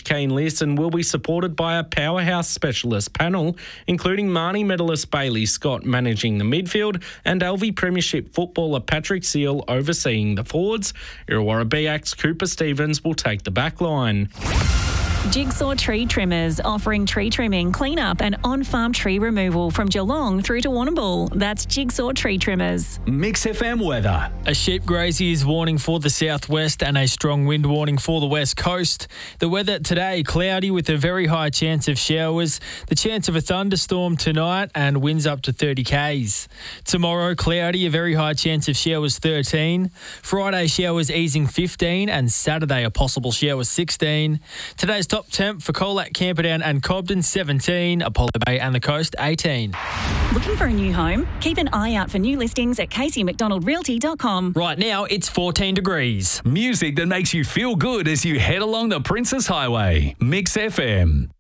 keen list and will be supported by a powerhouse specialist panel, including Marnie medalist Bailey Scott managing the midfield and Alvey Premiership footballer Patrick Seal overseeing the forwards. Illawarra BAC's Cooper Stevens will take the back line. Jigsaw Tree Trimmers, offering tree trimming, clean-up and on-farm tree removal from Geelong through to Warrnambool. That's Jigsaw Tree Trimmers. Mix FM weather. A sheep grazier's warning for the southwest and a strong wind warning for the west coast. The weather today, cloudy with a very high chance of showers. The chance of a thunderstorm tonight and winds up to 30 k's. Tomorrow, cloudy, a very high chance of showers 13. Friday, showers easing 15 and Saturday, a possible shower 16. Today's top temp for Colac, Camperdown and Cobden 17, Apollo Bay and the coast 18. Looking for a new home? Keep an eye out for new listings at CaseyMcDonaldRealty.com. Right now, it's 14 degrees. Music that makes you feel good as you head along the Princess Highway. Mix FM.